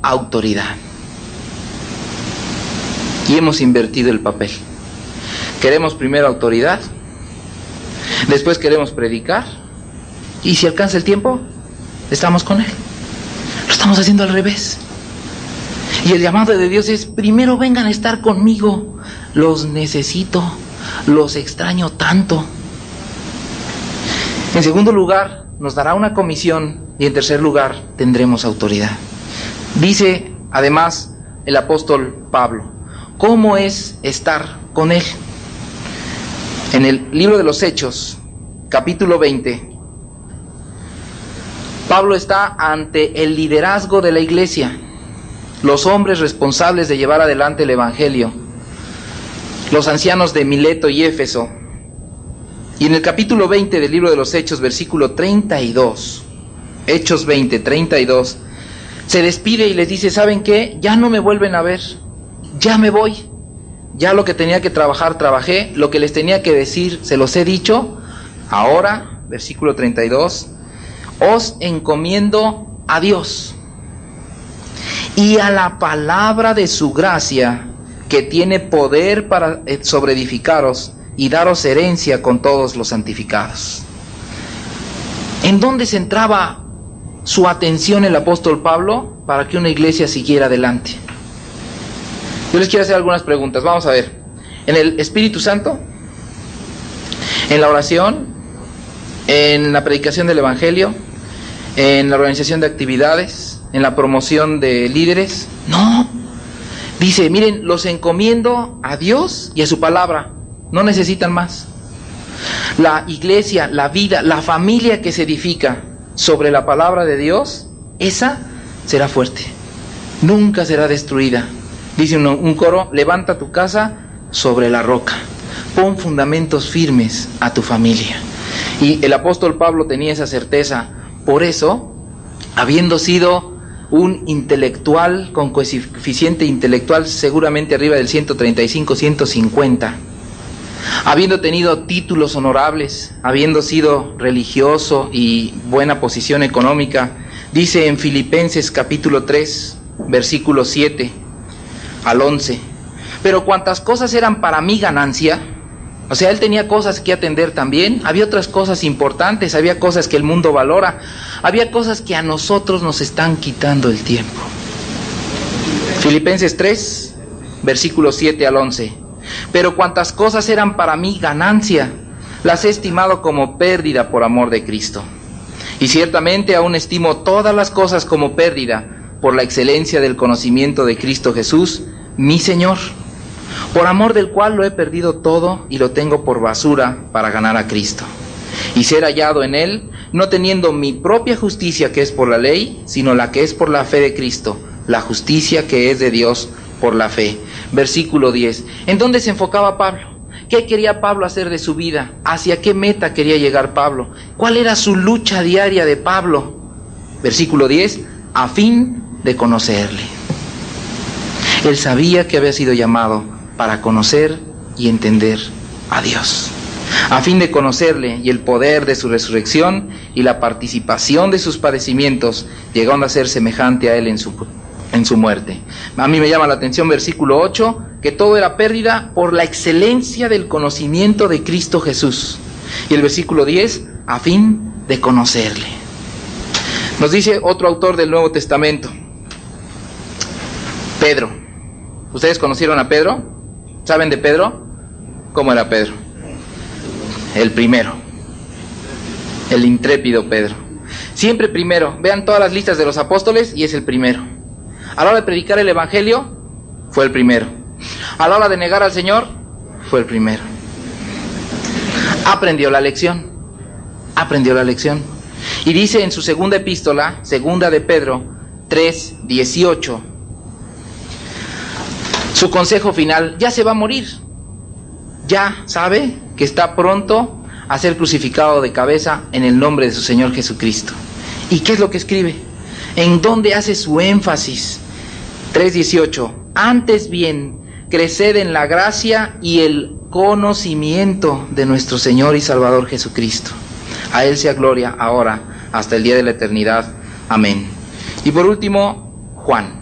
autoridad. Y hemos invertido el papel. Queremos primero autoridad, después queremos predicar, y si alcanza el tiempo, estamos con Él. Lo estamos haciendo al revés. Y el llamado de Dios es: primero vengan a estar conmigo, los necesito, los extraño tanto. En segundo lugar, nos dará una comisión, y en tercer lugar, tendremos autoridad. Dice además el apóstol Pablo, ¿cómo es estar con Él? En el libro de los Hechos, capítulo 20, Pablo está ante el liderazgo de la iglesia, los hombres responsables de llevar adelante el evangelio, los ancianos de Mileto y Éfeso. Y en el capítulo 20 del libro de los Hechos, versículo 32, Hechos 20, 32, se despide y les dice: ¿saben qué? Ya no me vuelven a ver, ya me voy. Ya lo que tenía que trabajar, trabajé. Lo que les tenía que decir, se los he dicho. Ahora, versículo 32, os encomiendo a Dios y a la palabra de su gracia, que tiene poder para sobreedificaros y daros herencia con todos los santificados. ¿En dónde centraba su atención el apóstol Pablo para que una iglesia siguiera adelante? Yo les quiero hacer algunas preguntas. Vamos a ver. ¿En el Espíritu Santo? ¿En la oración? ¿En la predicación del Evangelio? ¿En la organización de actividades? ¿En la promoción de líderes? No. Dice: miren, los encomiendo a Dios y a su palabra. No necesitan más. La iglesia, la vida, la familia que se edifica sobre la palabra de Dios, esa será fuerte. Nunca será destruida. Dice un coro: levanta tu casa sobre la roca, pon fundamentos firmes a tu familia. Y el apóstol Pablo tenía esa certeza. Por eso, habiendo sido un intelectual con coeficiente intelectual seguramente arriba del 135, 150, habiendo tenido títulos honorables, habiendo sido religioso y buena posición económica, dice en Filipenses capítulo 3, versículo 7 al 11, pero cuantas cosas eran para mí ganancia, o sea, él tenía cosas que atender también, había otras cosas importantes, había cosas que el mundo valora, había cosas que a nosotros nos están quitando el tiempo. Filipenses 3, versículos 7 al 11, pero cuantas cosas eran para mí ganancia, las he estimado como pérdida por amor de Cristo. Y ciertamente aún estimo todas las cosas como pérdida por la excelencia del conocimiento de Cristo Jesús, mi Señor, por amor del cual lo he perdido todo y lo tengo por basura para ganar a Cristo, y ser hallado en Él, no teniendo mi propia justicia que es por la ley, sino la que es por la fe de Cristo, la justicia que es de Dios por la fe. Versículo 10. ¿En dónde se enfocaba Pablo? ¿Qué quería Pablo hacer de su vida? ¿Hacia qué meta quería llegar Pablo? ¿Cuál era su lucha diaria de Pablo? Versículo 10. A fin de conocerle. Él sabía que había sido llamado para conocer y entender a Dios, a fin de conocerle y el poder de su resurrección y la participación de sus padecimientos, llegando a ser semejante a él en su muerte. A mí me llama la atención versículo 8, que todo era pérdida por la excelencia del conocimiento de Cristo Jesús. Y el versículo 10, a fin de conocerle. Nos dice otro autor del Nuevo Testamento, Pedro. ¿Ustedes conocieron a Pedro? ¿Saben de Pedro? ¿Cómo era Pedro? El primero, el intrépido Pedro. Siempre primero. Vean todas las listas de los apóstoles y es el primero. A la hora de predicar el evangelio, fue el primero. A la hora de negar al Señor, fue el primero. Aprendió la lección. Y dice en su segunda epístola, segunda de Pedro 3:18, su consejo final: ya se va a morir. Ya sabe que está pronto a ser crucificado de cabeza en el nombre de su Señor Jesucristo. ¿Y qué es lo que escribe? ¿En dónde hace su énfasis? 3:18. Antes bien, creced en la gracia y el conocimiento de nuestro Señor y Salvador Jesucristo. A Él sea gloria ahora, hasta el día de la eternidad. Amén. Y por último, Juan.